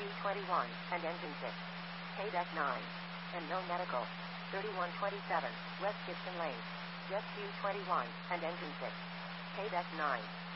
Q21, and engine 6. KDEC 9. And no medical. 3127, West Gibson Lane. Jet Q21, and engine 6. KDEC 9.